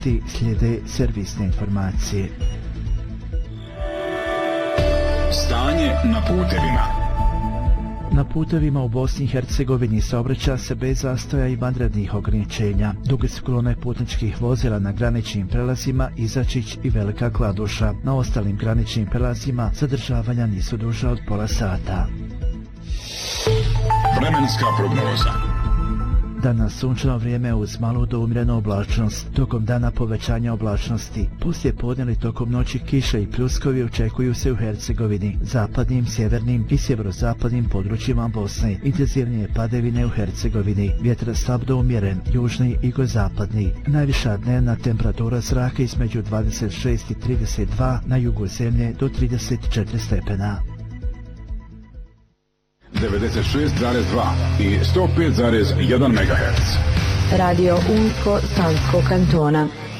Slijede servisne informacije. Stanje na putevima. Na putevima u Bosni i Hercegovini saobraća se bez zastoja i vanrednih ograničenja. Duge su kolone putničkih vozila na graničnim prelazima Izačić i Velika Kladuša. Na ostalim graničnim prelazima zadržavanja nisu duža od pola sata. Vremenska prognoza. Danas sunčano vrijeme uz malu do umjerenu oblačnost. Tokom dana povećanja oblačnosti. Poslije podne tokom noći kiše i pljuskovi očekuju se u Hercegovini, zapadnim, sjevernim i sjeverozapadnim područjima Bosne. Intenzivnije padavine u Hercegovini. Vjetar slab do umjeren, južni i jugozapadni. Najviša dnevna temperatura zraka između 26 i 32, na jugu zemlje do 34 stepena. 96,2 i 105,1 MHz. Radio Unico Sanskog kantona.